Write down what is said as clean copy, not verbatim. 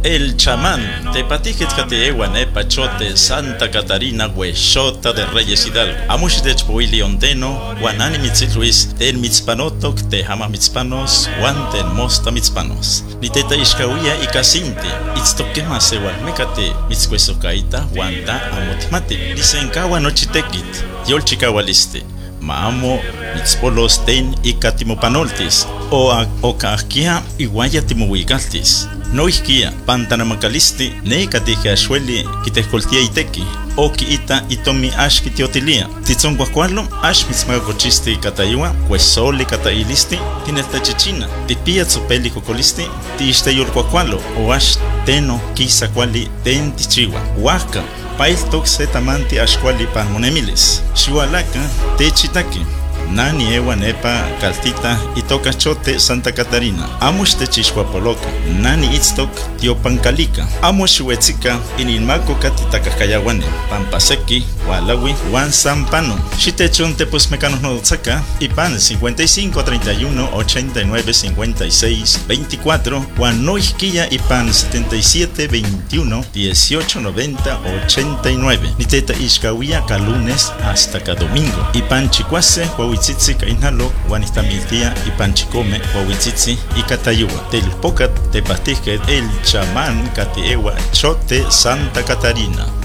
El chamán, tepatijit kateewan epachote Santa Catarina huexota de Reyes Hidalgo. Amush de Chpoili Ondeno, Guanani Mitzitluis, ten mitzpanotok, te hama mitzpanos, Guanten mosta mitzpanos. Niteta Ishkawia y Casinti, Itztokema sewal mecate, Mitzcuesocaita, Guanta, Amotimati, Lisenkawa nochitekit, Yolchikawaliste. Maamo mitzpolos ten y catimopanoltis, o caquia y guaya timuigaltis. No isquia, pantanamacalisti, ne catija shueli, quitescoltia iteki, o ita itomi ash kitiotilia. Titzon guacualo, ash mitzmagacochiste cataiwa, cuesoli catailisti, tinetachichina, tipia tsopeli cocolisti, tiisteyol guacualo, o ash teno, quisa quali ten tichiwa, huaca. Pail toxe tamanti ashkwali panmonemiles. Shualaka techitaki. Nani ewa nepa caltita itoka chote Santa Catarina. Amush techishwapoloka. Nani itztok tiopancalica. Amush huetzika inilmako katitakayawane. Pampaseki, Walawi, Juan Sampano. Shitechon tepos mecanos nodotzaka. Ipan 55 31 89 56 24. Juan Noisquilla Ipan 77 21 18 90 89. Niteta Ishkawia ka lunes hasta ka domingo. Ipan chicuase Huahuitzitzi ka inhalo, Guanistamiltia y Panchicome, Huahuitzitzi y Catayua. Telpocat tepatijket el chamán Catiewa Chote Santa Catarina.